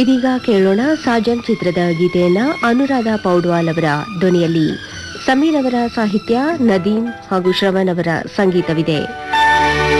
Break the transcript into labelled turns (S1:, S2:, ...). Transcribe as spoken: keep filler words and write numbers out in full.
S1: ಇದೀಗ ಕೇಳೋಣ ಸಾಜನ್ ಚಿತ್ರದ ಗೀತೆಯನ್ನ ಅನುರಾಧ ಪೌಡ್ವಾಲ್ ಅವರ ಧ್ವನಿಯಲ್ಲಿ. ಸಮೀರ್ ಅವರ ಸಾಹಿತ್ಯ, ನದೀಮ್ ಹಾಗೂ ಶ್ರವಣ್ ಅವರ ಸಂಗೀತವಿದೆ.